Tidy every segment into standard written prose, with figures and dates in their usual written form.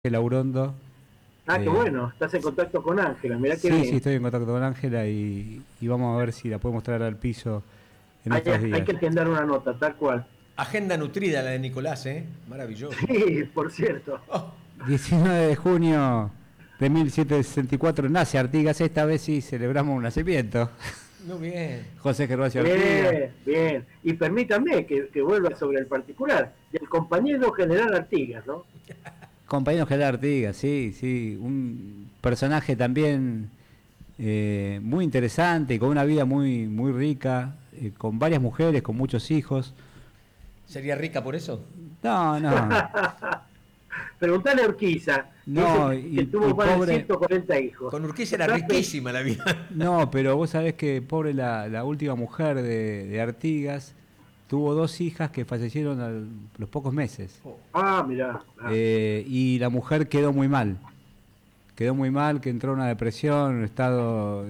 Laurondo. Qué bueno, estás en contacto con Ángela, mirá qué Sí, bien. estoy en contacto con Ángela y vamos a ver si la podemos traer al piso en Hay, estos hay días. que agendar una nota, tal cual. Agenda nutrida la de Nicolás, ¿eh? Maravilloso. Sí, por cierto. Oh, 19 de junio de 1764 nace Artigas, esta vez sí celebramos un nacimiento. muy bien. José Gervasio Artigas, Bien, bien. Y permítanme que vuelva sobre el particular, del compañero general Artigas, ¿no? compañero general Artigas, sí, sí, un personaje también muy interesante, con una vida muy, muy rica, con varias mujeres, con muchos hijos. ¿Sería rica por eso? No, no, Preguntale a Urquiza, que dice no, que y tuvo más de pobre, 140 hijos. Con Urquiza era Trape- riquísima la vida. no, pero vos sabés que pobre la última mujer de Artigas tuvo dos hijas que fallecieron a los pocos meses. Oh, Mirá. Y la mujer quedó muy mal, que entró en una depresión, en un estado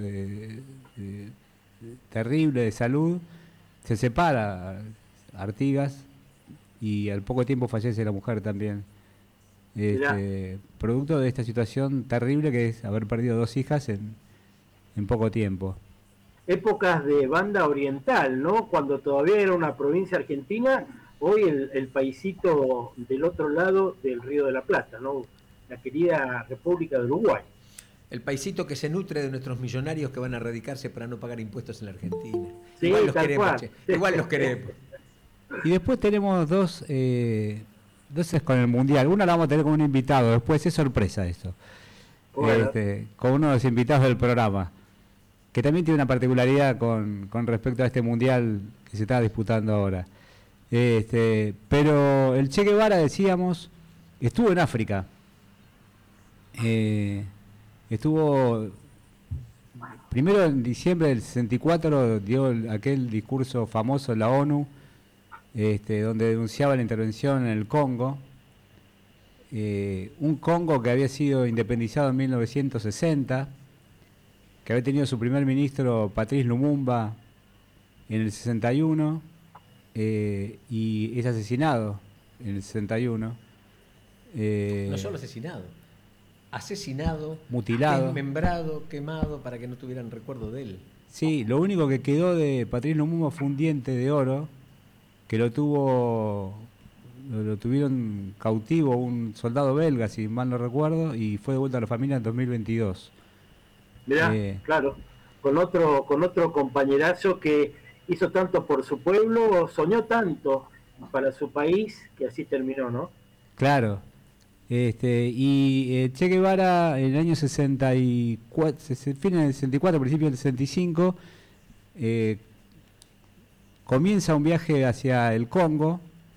terrible de salud. Se separa Artigas y al poco tiempo fallece la mujer también. Mirá. Producto de esta situación terrible que es haber perdido dos hijas en poco tiempo. Épocas de banda oriental, ¿no? Cuando todavía era una provincia argentina, hoy el paisito del otro lado del Río de la Plata, ¿no? La querida República de Uruguay. el paisito que se nutre de nuestros millonarios que van a radicarse para no pagar impuestos en la Argentina. Sí, Igual los tal queremos, cual. che. Igual los queremos. Y después tenemos dos es con el Mundial. Una la vamos a tener con un invitado, después es sorpresa eso. Bueno, Con uno de los invitados del programa, que también tiene una particularidad con respecto a este Mundial que se está disputando ahora. Pero el Che Guevara, decíamos, estuvo en África. Estuvo primero en diciembre del 64, dio aquel discurso famoso en la ONU, donde denunciaba la intervención en el Congo. Un Congo que había sido independizado en 1960, que había tenido su primer ministro Patrice Lumumba en el 61 y es asesinado en el 61. No solo asesinado, Mutilado. desmembrado, quemado para que no tuvieran recuerdo de él. Sí, lo único que quedó de Patrice Lumumba fue un diente de oro que lo tuvieron cautivo un soldado belga, si mal no recuerdo, y fue devuelto a la familia en 2022. mirá, claro, con otro compañerazo que hizo tanto por su pueblo, soñó tanto para su país, que así terminó, ¿no? Claro. Che Guevara en el año 64, fin del 64, principio del 65, comienza un viaje hacia el Congo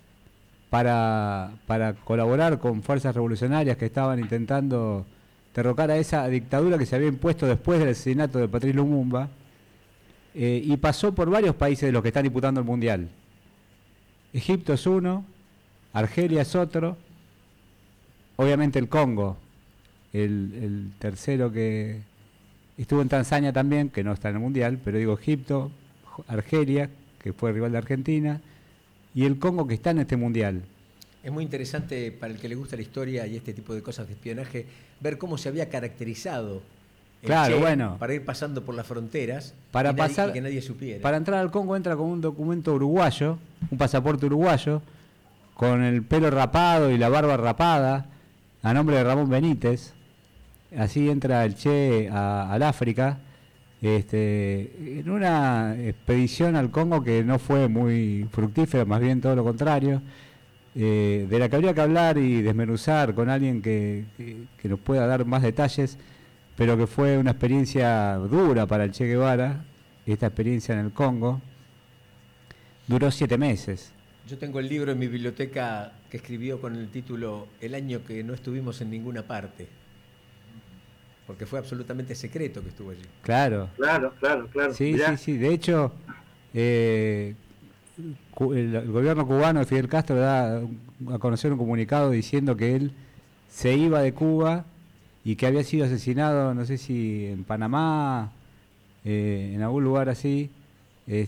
para colaborar con fuerzas revolucionarias que estaban intentando derrocar a esa dictadura que se había impuesto después del asesinato de Patrice Lumumba, y pasó por varios países de los que están disputando el Mundial. Egipto es uno, Argelia es otro, obviamente el Congo, el tercero que estuvo en Tanzania también, que no está en el Mundial, pero digo Egipto, Argelia, que fue rival de Argentina, y el Congo que está en este Mundial. Es muy interesante para el que le gusta la historia y este tipo de cosas de espionaje, ver cómo se había caracterizado el Claro, Che bueno. para ir pasando por las fronteras Para pasar, y que nadie supiera. Para entrar al Congo entra con un documento uruguayo, un pasaporte uruguayo, con el pelo rapado y la barba rapada, a nombre de Ramón Benítez. Así entra el Che al África, en una expedición al Congo que no fue muy fructífera, más bien todo lo contrario, de la que habría que hablar y desmenuzar con alguien que nos pueda dar más detalles, pero que fue una experiencia dura para el Che Guevara, esta experiencia en el Congo. Duró 7 meses. Yo tengo el libro en mi biblioteca que escribió con el título El año que no estuvimos en ninguna parte, porque fue absolutamente secreto que estuvo allí. Claro. Claro. Sí, Mirá, sí. De hecho, el gobierno cubano de Fidel Castro da a conocer un comunicado diciendo que él se iba de Cuba y que había sido asesinado, no sé si en Panamá, en algún lugar así.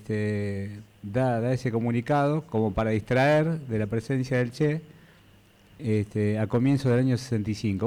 Da ese comunicado como para distraer de la presencia del Che, a comienzos del año 65.